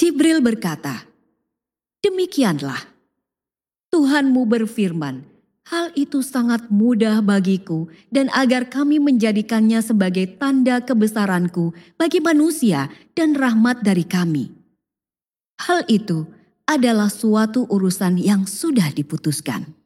Jibril berkata, "Demikianlah, Tuhanmu berfirman, hal itu sangat mudah bagiku dan agar kami menjadikannya sebagai tanda kebesaranku bagi manusia dan rahmat dari kami. Hal itu adalah suatu urusan yang sudah diputuskan."